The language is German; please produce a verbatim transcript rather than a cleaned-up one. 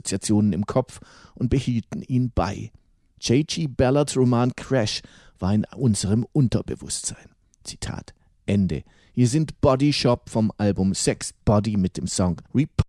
Assoziationen im Kopf und behielten ihn bei. J G. Ballards Roman Crash war in unserem Unterbewusstsein. Zitat Ende. Hier sind Body Shop vom Album Sex Body mit dem Song Repulsion.